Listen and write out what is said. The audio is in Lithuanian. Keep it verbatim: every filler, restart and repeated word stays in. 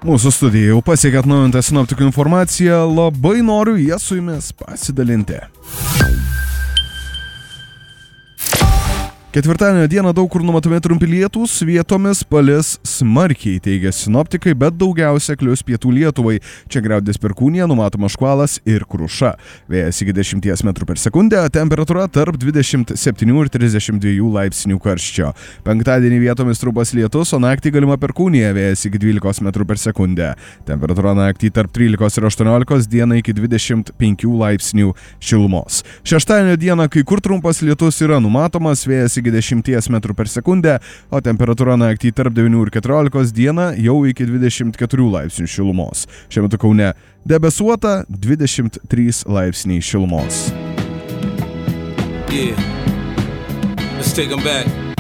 Mūsų studija jau pasiekė atnaujintą sinoptikų informaciją, labai noriu ją su jumis pasidalinti. Ketvirtadienio dieną daug kur numatomi trumpi lietūs, vietomis palis smarkiai, teigia sinoptikai, bet daugiausia klius pietų Lietuvai. Čia griaudės perkūnija, numatomas škvalas ir kruša. Vėjas iki dešimties metrų per sekundę, temperatūra tarp dvidešimt septynių ir trisdešimt dviejų laipsnių karščio. Penktadienį vietomis trumpas lietus, o naktį galima perkūnija, vėjas iki dvylikos metrų per sekundę. Temperatūra naktį tarp trylikos ir aštuoniolikos, dieną iki dvidešimt penkių laipsnių šilumos. Šeštadienio dieną kai kur trumpas lietus yra numatomas, vėjas iki dešimties metrų per sekundę, o temperatūra naktį tarp devynių ir keturiolikos, dieną jau iki dvidešimt keturių laipsnių šilumos. Šiuo metu Kaune debesuota, dvidešimt trys laipsniai šilumos. Yeah. Let's take 'em back.